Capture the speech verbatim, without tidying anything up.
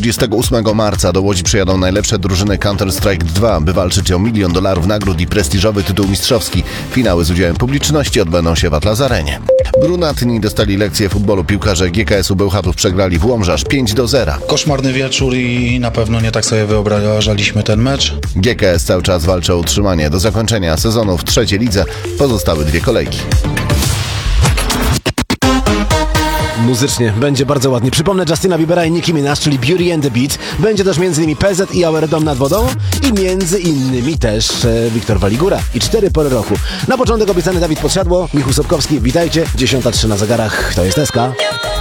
dwudziestego ósmego marca do Łodzi przyjadą najlepsze drużyny Counter-Strike dwa, by walczyć o milion dolarów nagród i prestiżowy tytuł mistrzowski. Finały z udziałem publiczności odbędą się w Atlas Arenie. Brunatni dostali lekcję futbolu. Piłkarze G K S-u Bełchatów przegrali w Łomża pięć do zera. Koszmarny wieczór i na pewno nie tak sobie wyobrażaliśmy ten mecz. G K S cały czas walczy o utrzymanie. Do zakończenia sezonu w trzeciej lidze pozostały dwie kolejki. Muzycznie będzie bardzo ładnie. Przypomnę Justina Biebera i Nicki Minaj, czyli Beauty and the Beat. Będzie też między innymi P Z i Our Dom nad wodą i między innymi też e, Wiktor Waligura i cztery pory roku. Na początek obiecany Dawid Podsiadło, Michał Sobkowski. Witajcie, dziesiąta trzy na zegarach. To jest S K.